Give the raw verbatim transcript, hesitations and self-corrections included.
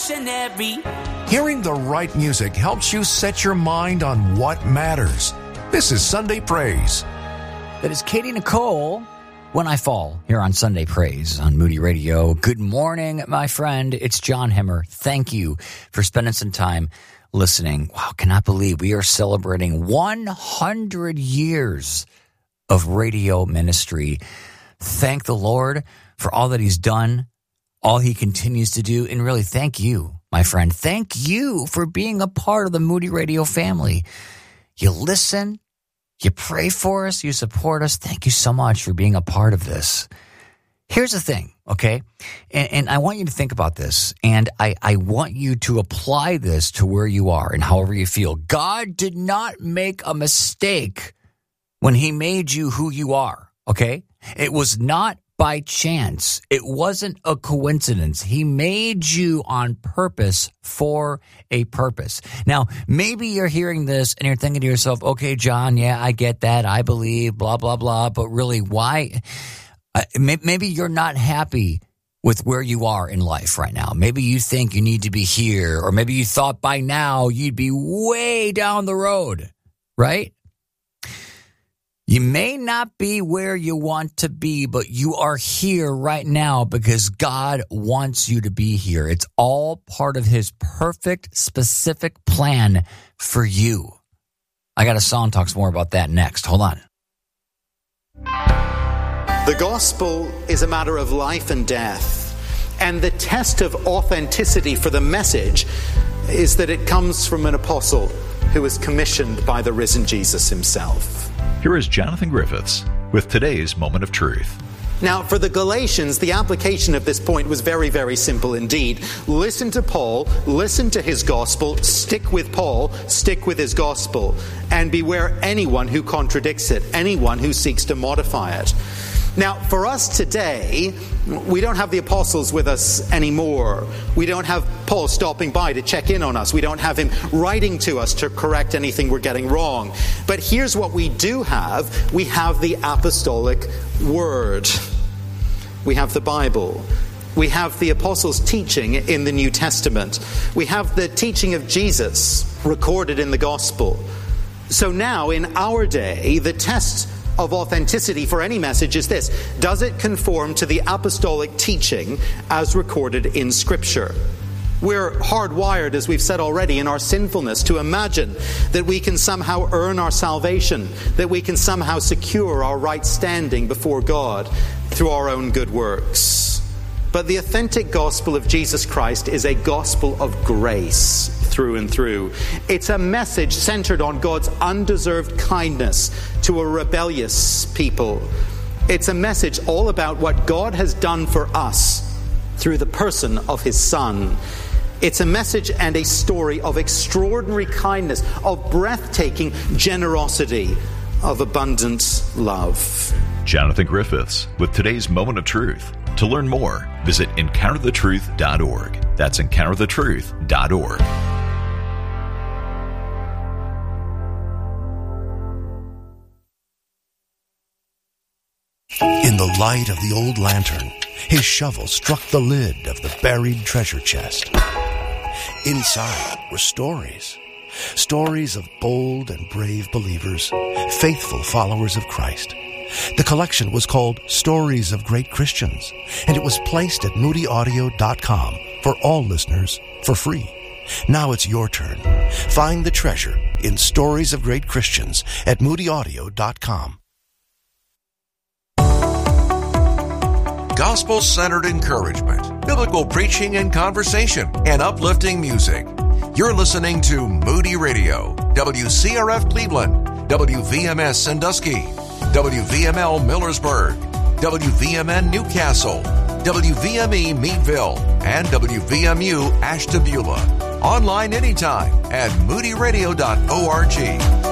revolutionary. Hearing the right music helps you set your mind on what matters. This is Sunday Praise. That is Katie Nicole, When I Fall, here on Sunday Praise on Moody Radio. Good morning, my friend. It's John Hemmer. Thank you for spending some time listening. Wow, cannot believe we are celebrating one hundred years of radio ministry. Thank the Lord for all that he's done, all he continues to do, and really thank you, my friend. Thank you for being a part of the Moody Radio family. You listen, you pray for us, you support us. Thank you so much for being a part of this. Here's the thing, okay? And, and I want you to think about this, and I, I want you to apply this to where you are and however you feel. God did not make a mistake when he made you who you are, okay? It was not by chance. It wasn't a coincidence. He made you on purpose for a purpose. Now, maybe you're hearing this and you're thinking to yourself, okay, John, yeah, I get that. I believe, blah, blah, blah. But really, why? Uh, maybe you're not happy with where you are in life right now. Maybe you think you need to be here, or maybe you thought by now you'd be way down the road, right? You may not be where you want to be, but you are here right now because God wants you to be here. It's all part of his perfect, specific plan for you. I got a song talks more about that next. Hold on. The gospel is a matter of life and death, and the test of authenticity for the message is that it comes from an apostle who was commissioned by the risen Jesus himself. Here is Jonathan Griffiths with today's Moment of Truth. Now, for the Galatians, the application of this point was very, very simple indeed. Listen to Paul, listen to his gospel, stick with Paul, stick with his gospel, and beware anyone who contradicts it, anyone who seeks to modify it. Now, for us today, we don't have the apostles with us anymore. We don't have Paul stopping by to check in on us. We don't have him writing to us to correct anything we're getting wrong. But here's what we do have. We have the apostolic word. We have the Bible. We have the apostles' teaching in the New Testament. We have the teaching of Jesus recorded in the gospel. So now, in our day, the test of authenticity for any message is this: does it conform to the apostolic teaching as recorded in Scripture? We're hardwired, as we've said already, in our sinfulness to imagine that we can somehow earn our salvation, that we can somehow secure our right standing before God through our own good works. But the authentic gospel of Jesus Christ is a gospel of grace through and through. It's a message centered on God's undeserved kindness to a rebellious people. It's a message all about what God has done for us through the person of his Son. It's a message and a story of extraordinary kindness, of breathtaking generosity, of abundant love. Jonathan Griffiths with today's Moment of Truth. To learn more, visit encounter the truth dot org. That's encounter the truth dot org. In the light of the old lantern, his shovel struck the lid of the buried treasure chest. Inside were stories. Stories of bold and brave believers, faithful followers of Christ. The collection was called Stories of Great Christians, and it was placed at moody audio dot com for all listeners for free. Now it's your turn. Find the treasure in Stories of Great Christians at moody audio dot com. Gospel-centered encouragement, biblical preaching and conversation, and uplifting music. You're listening to Moody Radio, W C R F Cleveland, W V M S Sandusky, W V M L Millersburg, W V M N Newcastle, W V M E Meadville, and W V M U Ashtabula. Online anytime at moody radio dot org.